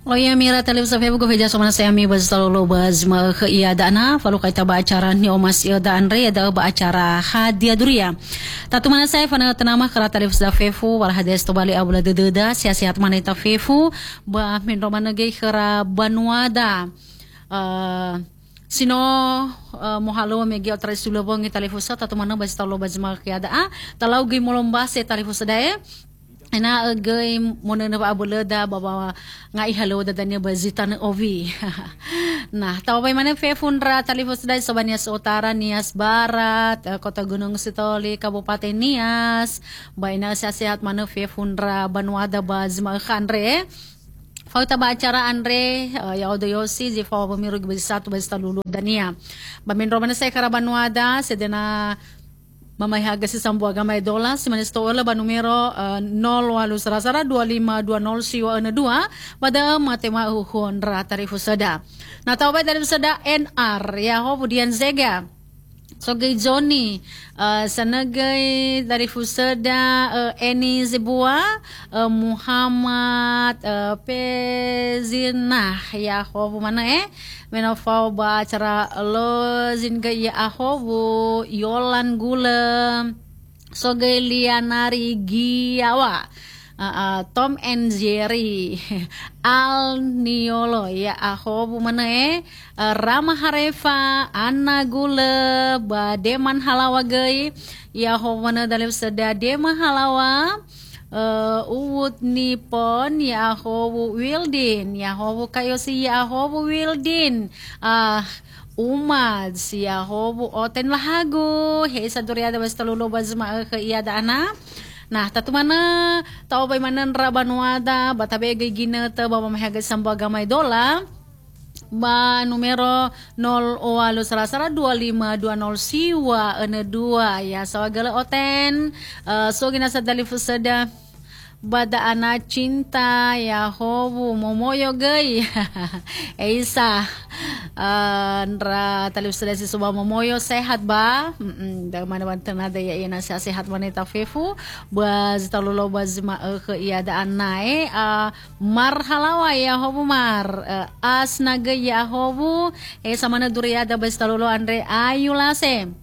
Loya mira talib sa Facebook veja somana saya mi baz talolo baz ma ke iya dana falu kaita ba acara ni omas iya dan re ada ba acara hadia duria. Tatu mana saya fana tenama kara talib sa Facebook wal hades to bali abula dededa sia-siat mana ita Facebook ba min romana ge kara banuada. Sino mohalo megi otra sulobong italifusa tatu mana baz talolo baz ma ke ada talau ge molomba se talifusa dae. Ena agay muna na paabula da baba nga ihalo da danya bazita na ovi. Nah, tawabay man ang fefunra talifos da sa Banyas Utara, Nias Barat, Kota Gunung Sitoli, Kabupaten Nias, bay na sihat man ang fefunra Banuada baz makanre. Fauta ba acara Andre yaudo yosi ji fawa pamirug bazisatu bazita lulu dania. Bamin roman sa karabanuada sedena mamayaga si Sambuaga may dola si Manistola ba numero 0 pada matema uhon ratari fusada. Nataway dari fusada NR ya ho budian zega. So gay Johnny sanagay dari fusada Eni Zebua Muhammad Pezinah ya ho mana menofau ba acara lo zin gaya ahobu Yolan Gula so gay Lianari Giawa Tom and Jerry Al Niolo ya ahobu mana Rama Harefa Anna Gula ba Deman Halawa gay ya ahobu mana dalam seda Deman Halawa Uwut Nipon Yahobu Wildin Yahobu kayo si Yahobu Wildin Umad si Yahobu Oten Lahago Hesa Duriada basta lulubaz ma ke iada ana. Nah, tatu mana tao bay manan rabanuada batabe gay ginata ba mamahaga Sambuaga may dola ba numero 0 siwa ene 2 ya sawagala oten so ginasa dalifusada bada ana cinta ya hobu momoyo gay Eisa nra talib sudah si suba momoyo sehat ba da mana banten ada ya ina sehat wanita fefu baz talulo baz ma ke iya da anae marhalawa ya hobu mar asnaga ya hobu sama na duriada baz talulo Andre ayulase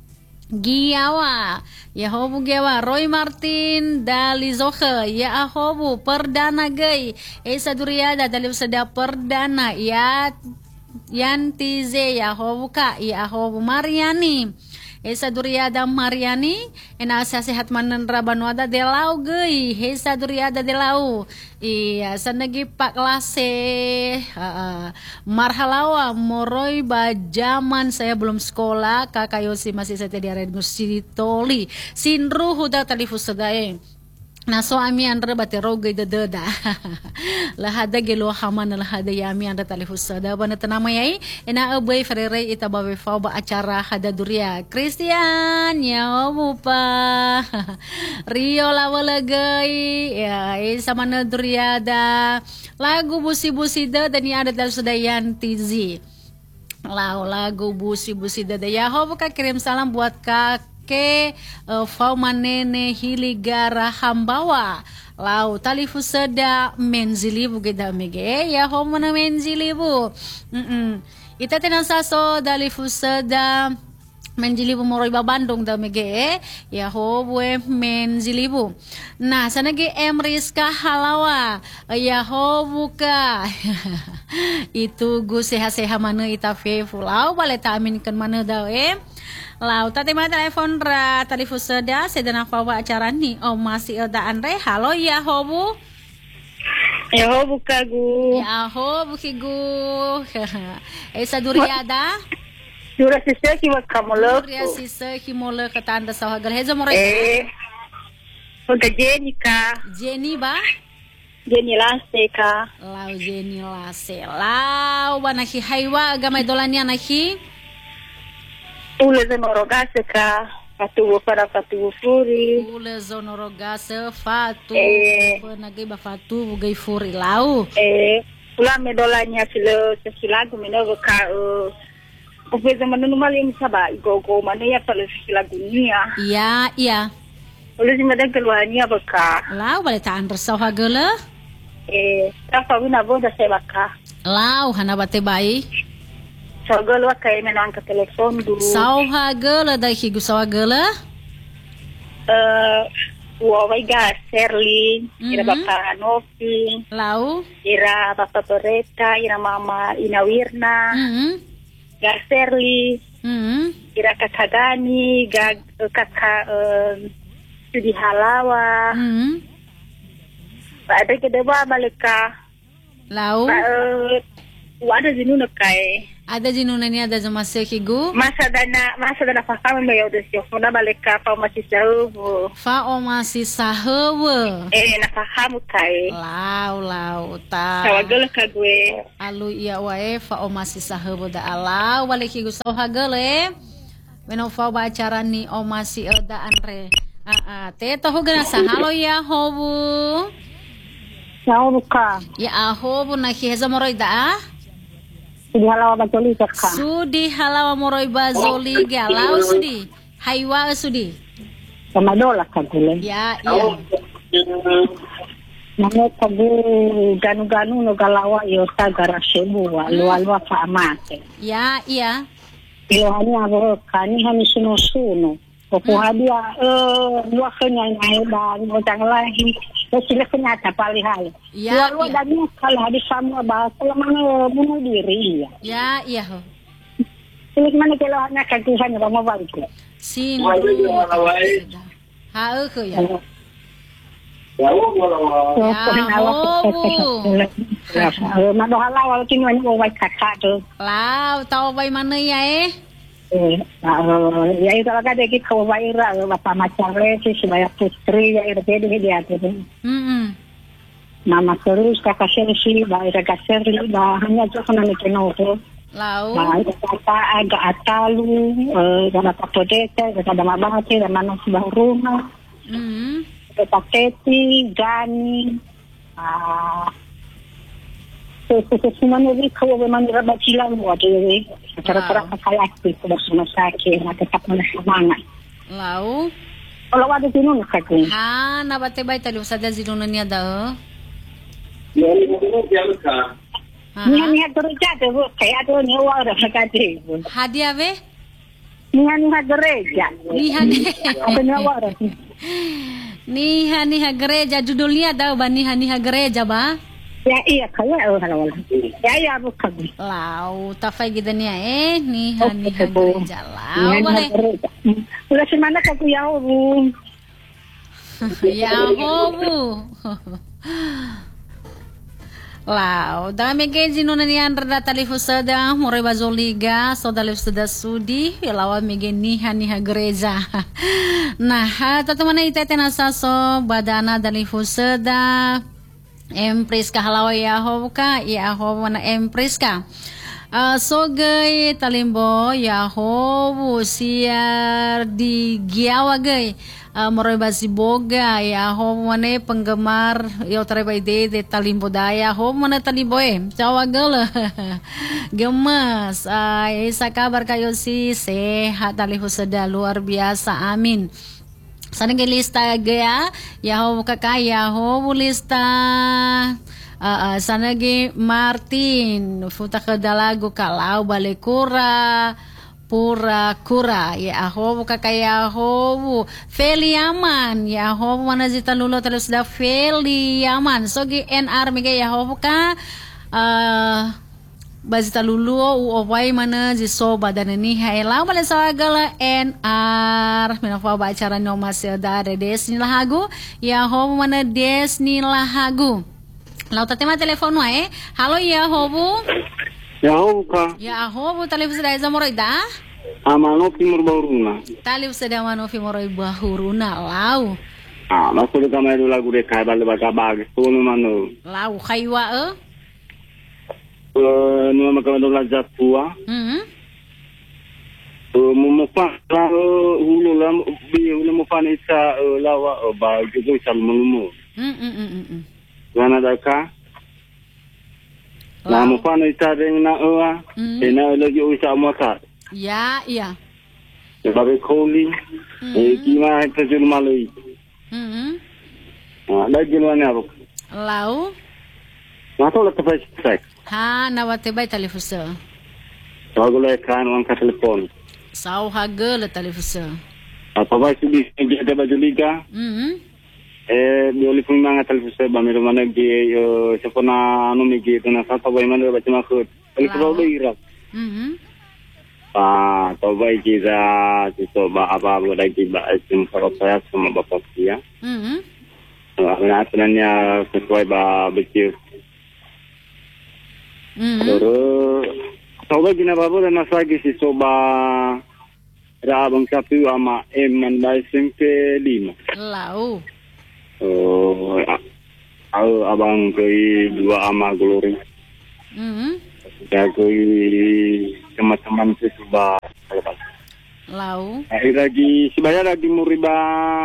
Giawa Yahobu Giawa Roy Martin Dali Zohe ya Ahobu perdana gay Esa Duriada dalam seda perdana ya Yantize Yahobu ka ya Ahobu Mariani Esa Duriada Mariani ena sehat manen rabanuada delau gay Esa Duriada delau iya sanagi pak lase marhalawa moroy ba zaman saya belum sekolah kakak Yosi masih saya di area Musitoli sinru huda talifus segae na so ami andra bate rogay dadada lahada gelo haman lahada yami andra talifus sada bana tanama yai ena abay ferere itabawe fa ba acara hada duria Christian ya mupa Rio lawalagay ya sama na duriada lagu busi-busi da dan ya ada dalam sedayan tizi lagu busi-busi da ya ho buka kirim salam buat ke Faumanene Hiligara Hambawa lau talifusada menzilibu geda mege ya homana menzilibu ita tinasa so dalifusada menzilibu moroy ba Bandung da mege ya hobwe menzilibu nah sanagi Emriska Halawa ya hobuka itu gu seha-seha mana ita fe fulau baleta aminkan mana daw lau tadi mana telepon ra talifusada sedana fawa acara ni masih ada Andre halo ya hobu kagu ya hobu kigu Esa Duriada Dura sisa kiwa kamolo Dura sisa kimolo katanda sahagal hezo moray Uga Jenny ka Jenny ba Jenny Lase ka lau Jenny Lase lau ba nahi haywa gamay dolanya nahi Ule Zonorogase ka Fatuwo para Fatuwo Furi Ule Zonorogase Fatu Nagay ba Fatu Gay Furi lau Ula medolanya silagu menogo ka Upeza manunumali misaba igogo manaya pala silagu niya iya Ule si madagalwanya baka lau balitaan resaw hagala Rafa wina boda sebaka. Lau hana bate bai. Sogol wa kay menang ke telepon du. Sauha gala da higu sawa gala. Wa ga Serli, ira bapa Novi. Lau. Ira bapa Toreta, ira mama Inawirna. Ga Serli. Ira kakak Gani, ga kakak Sudi Halawa. Ada kedua malika. Lau. Ada jinuna kai. Ada jinuna ni ada zama sekigu. Masa dana fakam me yodo sio. Fona malika pa masih jauh. Fa o masih sahawa. Na fakam kai. Lau ta. Tawagala ka gue. Alu iya wae fa o masih sahawa da alau walekigu sauhagale. Weno fa ba acara ni o masih da anre. Te tohu gana sa halo ya hobu. Sauka. Ya hobu na heza moroi da. Sudi halawa bazoli ka. Sudi halawa moroi bazoli galau sudi. Haiwa sudi. Sama dola ka gule. Ya iya. Namo kabu ganu-ganu no galawa yo sagara shebu wa lualwa fa amate. Ya iya. Yo hanya abo kani hani suno. Kuhadia luar kenya ngai ba mo tanglahi. Sila kenya tapali hal. Ya. Luar dani kalau hadis sama bahasa mana bunuh diri ya. Ya iya ho. Sila mana kalau anak kakihan ba mo balik. Sin. Ha ke ya. Ya madohala wala kinwan ko wai kakak tu. Lau tahu bay mana ya Ya itu kalau ada kita waira bapak macam si sebanyak putri ya itu dia tu. Mama terus kakak Serli baira kakak Serli hanya tu kena mikirno tu. Lau. Kata agak atalu dalam kapodeta dalam abang tu dalam sebuah rumah. Paketi Gani. Semua ni kau memang rabat silang buat dia. Cara-cara pakai sudah semua sakit, nak tetap semangat. Lau. Kalau ada jinun sakit. Ha, na bate bay tali usada jinun niya da. Niya gereja tu, kayak tu ni orang sakit. Hadiah be? Niya gereja. Apa ni orang? Niha gereja judulnya ada ba niha gereja ba? Ya iya kaya wala. Ya bukan. Lau, tafai gida niya niha gereja lau boleh. Udah semana kaku ya bu. Ya bu. Lau, dami geji nuna niyan rada talifu sada murai bazoliga so dalif sada sudi lawa mege niha gereja. Nah, teman-teman itete nasaso badana dalifu sada empris ka halawa ya hobuka ya hobana empris ka. Sogay talimbo ya hobu siar di giawa gay. Moroy basi boga ya hobu mane penggemar yo terebay de talimbo daya hobu mane talimbo cawagala gemas isa kabar kayo si sehat talihu seda luar biasa amin. Sana lista gaya ya hobu kakaya hobu lista sana ge Martin futa ke dalago kalau balekura pura kura ya hobu kakaya hobu Feli Yaman ya hobu mana zita lulo terus da Feli Yaman sogi NR mega ya hobu ka bazita lulo uwai mana jiso badan ini haila bale sagala NR menafa ba acara no masih da Desni Lahagu ya hobu mana Desni Lahagu. Lau tatema telepon wae. Halo ya hobu. Ya hobu ka. Ya hobu talif sudah zamoroi da. Amano timur bahuruna. Talif sudah amano timur bahuruna lau. Masuk ke kamar lagu de kai bal baka bag. Sunu mano. Lau khaiwa Numa makamado la jatua. Mumufa hulu lam bi hulu mufana isa lawa ba gitu sal mulumu. Wana daka. Na mufana isa deng na ena lagi usa mota. Ya, iya. Babe koli. Kima terjun malui. Lagi luar ni apa? Lau. Nato la tafai sek. Ha nawate bay telefusa. Bagulay kan ang telepon. Sau haga le telefusa. Apa sudi ada baju liga. Dioli pun mga telefusa ba meron man gi sa pona ano mi gi na sa tabay man ba makot. Telefusa ba ira. Tabay gi za to ba apa ba gi ba sim sarap saya sama bapak dia. Aturannya sesuai ba begitu. Terus tahu gina babu dan masagi si soba rabang kapu ama eman bai SMP 5. Lau. Abang koi 2 ama Glory. Ya koi teman-teman si soba. Lau. Lagi sebaya lagi muriba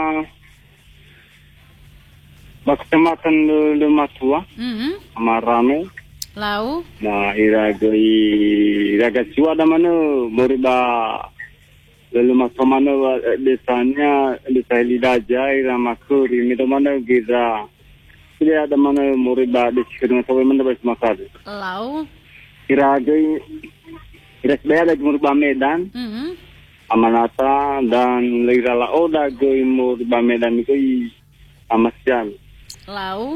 Baksematan le matua. Amarame. Lau. Nah, iraga siwa da mana moriba lalu makamana desanya desa lidaja ira makuri mito mana giza tidak ada mana moriba desikirna sawe mana bas makar. Lau. Iraga sebaya lagi moriba Medan. Amanata dan lirala oda goi moriba Medan itu amasyan. Lau.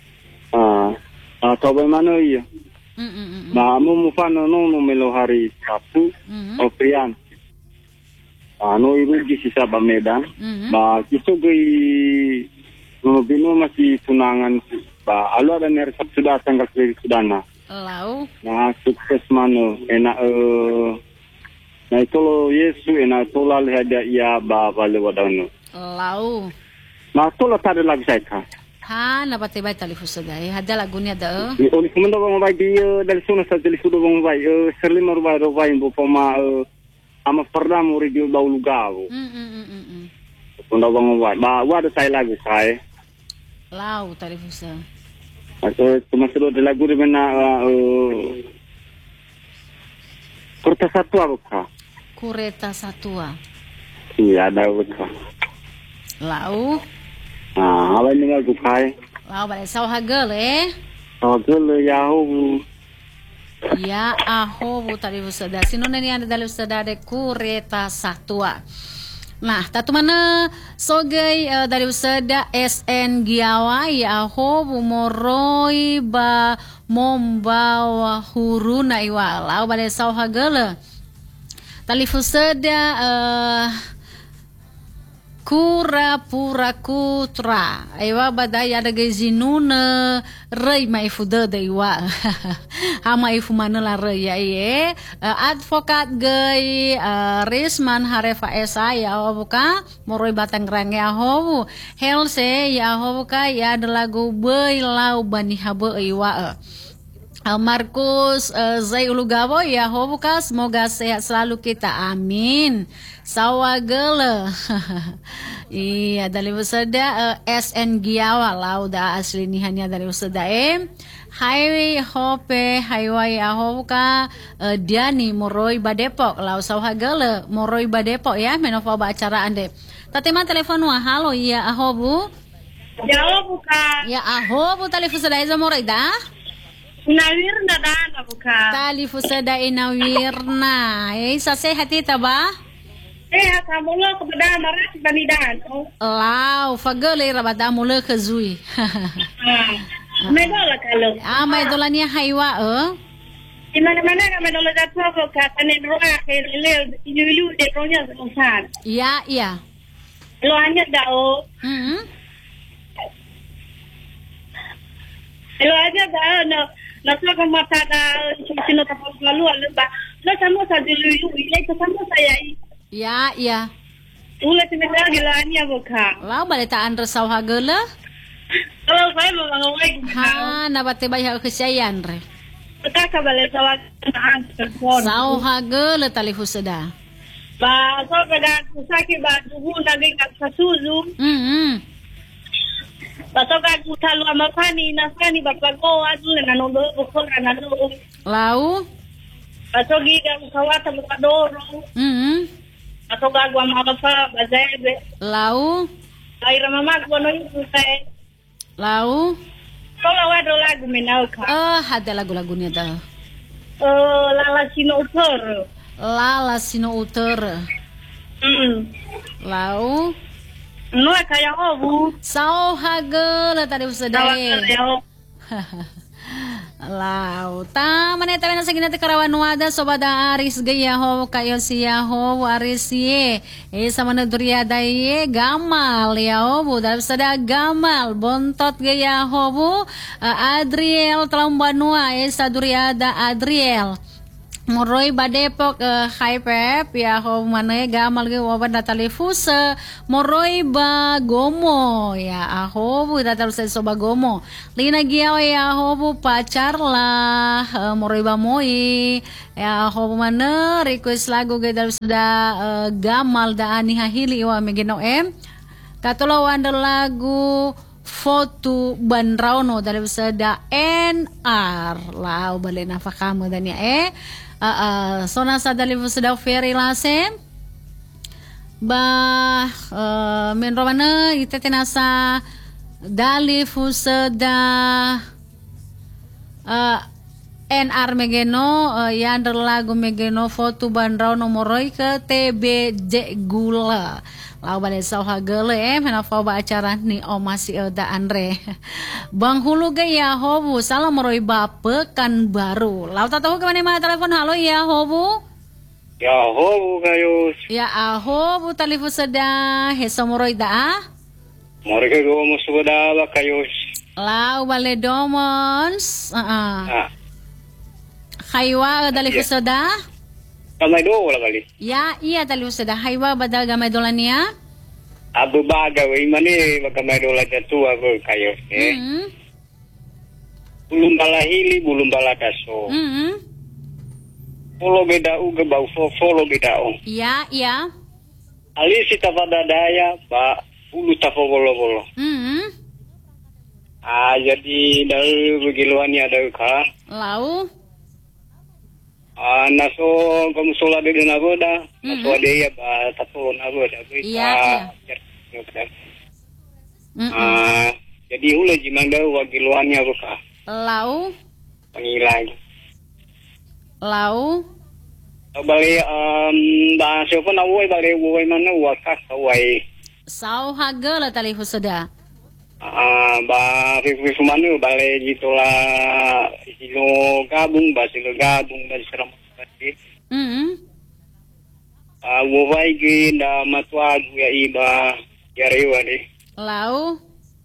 Sawe mana iya? Mo mufano no melo hari Sabtu oprian. No ibu di sisa ba Medan. Ba kiso gay no bino masih tunangan ba alo ada ner Sabtu da tanggal sudana. Lau. Na sukses mano ena na itolo Yesu ena tolal hada ia ba vale wadano. Lau. Na tola tade lagi saya. Ha napatay bay telefusa day. Hada lagunya da. Oli kumanda bang bay dia dari sana sa telefusa bang bay serlim bay bay bo pama ama perda muri di bau lugao. Kumanda bang bay ba wada saya lagu saya. Lau telefusa. Atau termasuk de lagu di mana Kurta Satwa buka. Kureta Satwa. Iya ada buka. Lau. Apa ini lagu kai? Lau balik sau hagal Hagal Yahoo. Ya ahobu tadi usada. Sino na niya dali usada de Kureta Satwa. Nah, tatu mana sogay dari usada SN Giawa ya ahobu moroi ba mombawa huru na iwa. Lau balik sau hagal. Tali usada Kura pura kutra aiwa badai ada gazinuna rei mai fuda da iwa ama ifu mana la rei ya ye advokat gai Risman Harefa Esa ya buka moroi Batangrang ya ho helse ya ho buka ya ada lagu bai lau bani habe iwa Markus Zai Ulugabo ya ho buka semoga sehat selalu kita amin. Sawagala. Iya dari usada SN Giawa lau da asli nihannya dari usada Highway Hope Highway Ahoka Diani Moroi Badepok lau sawagala Moroi Badepok ya menova ba acara ande. Tatema telepon wa halo iya ahobu. Jauh buka. Ya ahobu telepon usada iza Moroi da. Nawirna da buka. Telepon usada inawirna. Sa sehat ita ba? Kamu lo kepada maras banidan. Lau, fagale rabada mula ke zui. Medola kalau. Medola ni haiwa Di mana-mana kan medola jatuh ke kanen roa ke lel ilu de ronya sengsar. Iya. Lo hanya dao. Lo aja dao no so ko mata da sino tapos lalu ba. Lo samo sa dilu ile ko samo saya. Ya. Ulah sebenarnya gilanya buka. Lau balitaan resaw hagala. Kalau saya mau ngawai. Ha, nabate bayar kesayan re. Kita kabale sawa telepon. Saw hagala talifu seda. Ba so kada kusaki ba dugu lagi kasuzu. Ba so kada kutalu amapani nasani bapago azule na nondo bukora na no. Lau. Ba so giga kawata mukadoro. Atau gagwa makafa bazebe. Lau. Ay ramamag bono yung kay. Lau. Kalau ada lagu menau ka. Ada lagu-lagunya dah. Lala Sino Uter. Lala Sino Uter. Lau. No kaya obu. Sao hagel tadi usadai. Lau. Ta maneta bena sagina te karawan wada sobada aris gaya ho kayo siya ho aris ye. Sama na duriada ye gamal ya ho bu dalam sada gamal bontot gaya ho bu Adriel Tlambanua sa duriada Adriel. Moroy ba Depok High Pep ya ho mana gamal ge waban datali fusa moroy ba Gomo ya aho bu datal se soba Gomo lina giaw ya ho bu pacar lah moroy ba moi ya ho bu mana request lagu ge dal sudah gamal da ani hahili wa megeno katolo wanda lagu foto banrauno dari sada NR lau balena fakamo dan ya sona sa dali sudah ferry lase ba men romana itetenasa dali fusada NR megeno yander lagu megeno foto bandrau nomoroi ke TBJ gula lau balik sauha gele mena fau ba acara ni masih da Andre Bang Hulu gaya hobu salam meroi ba Pekanbaru lau tak tahu kemana mana telepon halo ya hobu Ya hobu kayo. Ya hobu telepon seda hesa meroi da Morega go mo suda ba kayo. Lau balik domons Haywa telepon seda Kamay do wala kali. Ya iya tali usada haywa badal gamay dolania. Abu baga we mani magamay do la tua go kayo. Bulum bala hili bulum bala kaso. Polo beda uga bau folo beda on. Ya iya. Ali sita pada daya ba ulu tafo bolo. Jadi dari begiluan ada ka. Lau naso kamu sola de na boda naso de ya ba tato na boda iya jadi ule jimanda wagiluannya buka lau pangilai lau bali ba siapa na woi bali woi mana wakak woi sau hagel tali husuda ba fifu manu bali gitulah silo gabung ba seram tadi woi ginda matwa ya iba ya rewa deh lau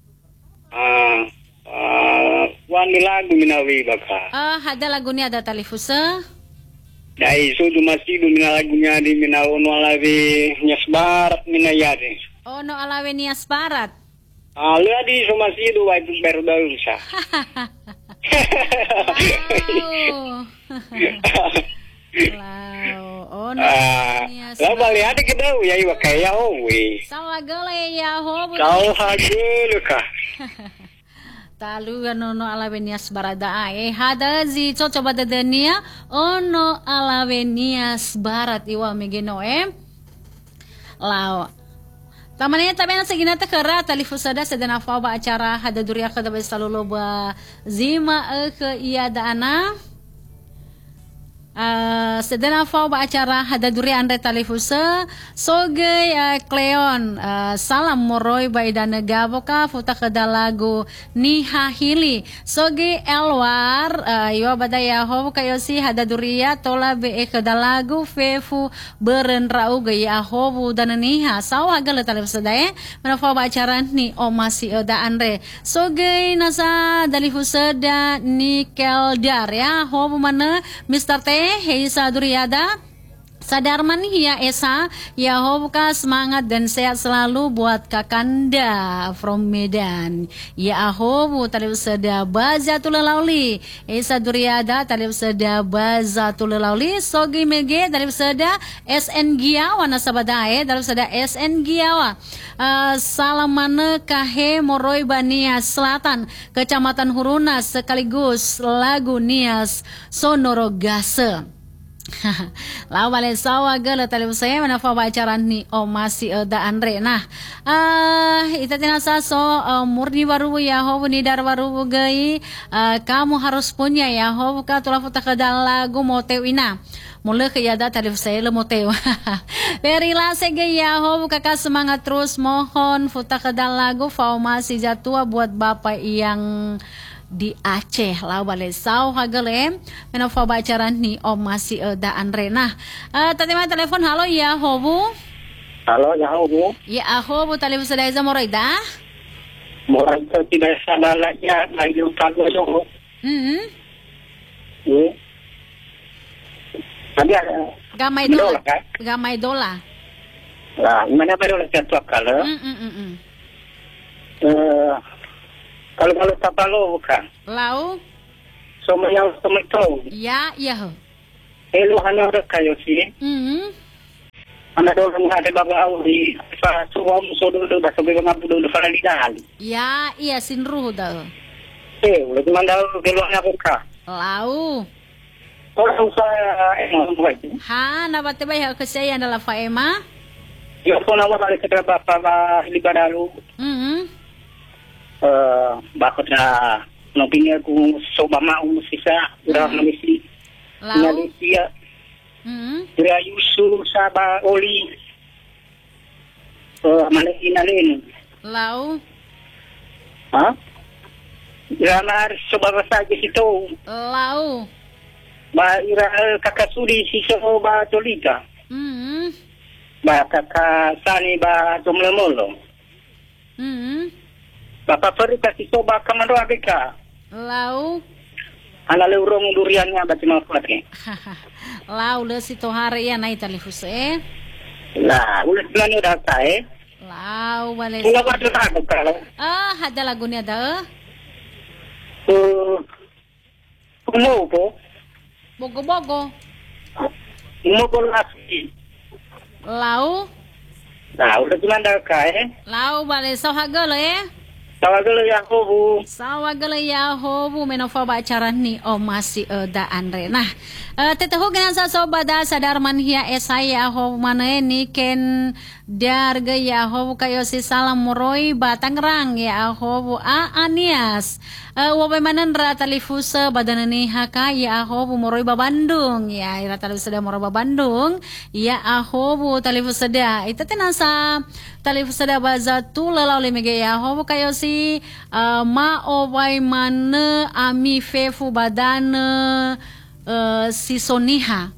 wan lagu minawi baka ada lagunya ada tali fusa dai so du masih du minalagunya di minawono alawi nyasbarat minayade no alawe nias barat lu adi so masih du waitu baru sa Lau no lah bali ada kita ya iwa kaya we sawa gele ya ho kau hagelu ka talu no alavenias barada hada zi coba dadania ono alavenias barat iwa megeno lau tamane tabena segina tekera talifusada sedana fa ba acara hada duria kada ba salolo ba zima ke iya dana sedana fa ba acara hada duria andre talifusa soge Cleon salam moroy ba idana gaboka futa kada lagu ni hahili soge Elwar yo badaya ho kayo si hada duria tola be kada lagu fefu beren rau gaya ho dana niha sawa gala talifusa dae mana fa ba acara ni masih da andre soge nasa dalifusa da nikel dar ya ho mana Mr. T Heisa Duriada Sadarman ya Esa ya hobuka semangat dan sehat selalu buat Kakanda from Medan ya hobu tadi usada bazatul lauli Esa Duriada tadi usada bazatul lauli sogi mege tadi usada SN Giawa nasabadae tadi usada SN Giawa salamane kahe Moroy Banias Selatan Kecamatan Hurunas sekaligus lagu Nias Sonorogase Lau bale sawa gala tali saya mana fa bacaran ni masih da Andre. Nah, ita tinasa so murni baru ya ho ni dar baru gai kamu harus punya ya ho ka tula futa kadal lagu motewina. Mula ke yada tali saya le motew. Perila sege ya ho kakak semangat terus mohon futa kadal lagu fa masih jatua buat bapak yang di Aceh. Lau bale sau hagale mena fa bacaran ni masih da Andre. Nah, tadi mah telepon halo ya hobu. Halo ya hobu. Ya hobu telepon sedaya za moraida. Moraida tidak salah ya lagi kalau yo. Tadi ada gamai dola. Gamai dola. Lah, mana baru lah jatuh kalau. Kalau tapalo bukan. Lau. Semua yang semua itu. Ya, ya. Elu hana ada kayu sih. Anak orang ada bapa auri. Semua musuh dulu dah sampai bangga dulu pada lidah. Ya, iya sinruh dah. Udah cuma dah keluarnya buka. Lau. Orang saya buat. Ha, nabat tebay ke saya adalah Faema. Ya, pun awak balik ke bapa libat dalu. Bakit na nopingnya kung soba mau sisa udah namisi Malaysia kira yusu saba oli Malaysia nalin lau kira mar soba saja situ lau ba ira kakasudi sisa ba tolita ba kakasani ba tomlemolo Bapak Feri kasih coba kamar abeka. Lau. Ala leurong duriannya baca mau kuat ke. Lau le si tohare ya nai talifus Lah, udah bulan udah saya. Lau balik. Pulau batu tak kalau. Ada lagunya dah. Kumo po. Bogo-bogo. Kumo po lagi. Lau. Lah, udah bulan dah saya. Lau balik sahaga le. Tawagala ya hobu. Sawagala ya hobu menofa bacaran ni masih da Andre. Nah, tetahu ganang sa sobada sadar manhia esaya hobu mana ni ken darga ya hobu kayo si salam moroi Batangrang ya hobu Anias. Wabay manan ratalifusa badanani haka ya hobu moroi Bandung ya ratalifusa da moroi Bandung ya hobu talifusa da ita tinasa talifusa da bazatu lalau lemege ya hobu kayo si ma obay mana ami fefu badana si Soniha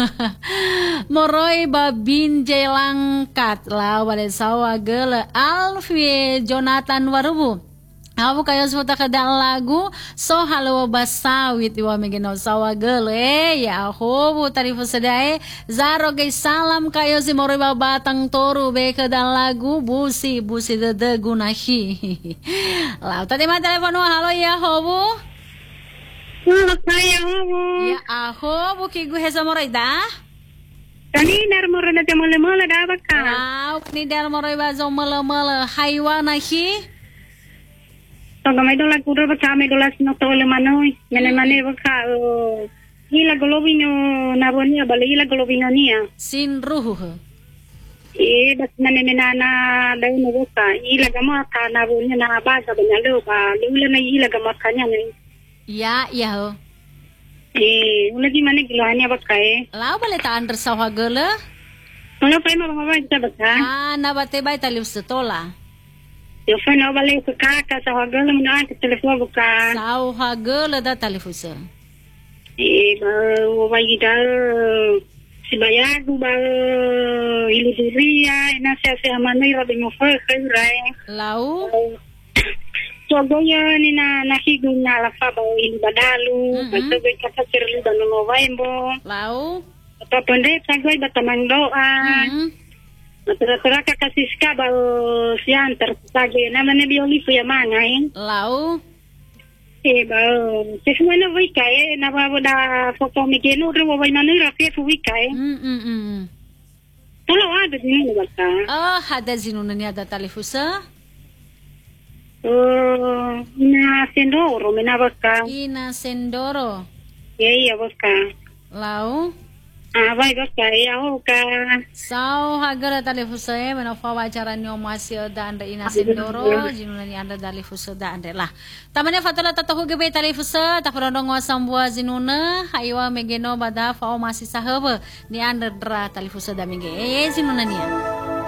Moroy babin jelangkat lah wale sawa gele Alfie Jonathan Warubu Aku kayo suta kadang lagu so halo basawit iwa megeno sawa gele ya hobu tarifu sedai zaro gay salam kayo si moroy babatang toru be kadang lagu busi dede gunahi lau tadi mah telepon halo ya hobu halo saya hobu ya hobu ki gue hesa moroy dah kani dar moroy na temole dah baka lau kani dar moroy bazo mele haywana hi Toga may dola kuro baka may dola sino tole manoy. Mene baka ila golovino nabonia bala ila golovino niya. Sin ruhu. Das nana daw no baka ila gamata nabonia na baga banyalo ba lula na ila gamata niya ni. Ya ho. Ula di mana gilohanya baka Lau bala ta under sa hagala? Ano pa mo baka baka? Nabate bay talib sa tola. Eu fui na bale ku kaka sa hagala mo na telefon buka. Sa hagala da telefusa. Ba wajida si bayagu ba iluduria na sa manay rabi mo fa kairay. Lau. So goya ni na nahigun na la fa ba ilibadalu, basta ba kasirli ba no November. Lau. Tapos sagay ba tamang doa. Tera kakasiska ba siyan tersagay naman na bioli po yamangay. Lau. Ba sesuai na wikay na ba da foto migeno ro ba na nira fe fu wikay. Tolo ada din ba ka? Hada zinuna ni ada telefusa. Na Sendoro menabaka. Ina Sendoro. Iya baka. Lau. Vai gostei, ka. Sao hagar tali fusay menofa wacara nyo masih da anda ina sendoro jinuna ni anda dali fusa da anda lah. Tamanya fatula tatahu gebe tali fusa takurondong wasambua jinuna haywa megeno bada fao masih sahaba ni anda dra tali fusa da mege. Jinuna ni.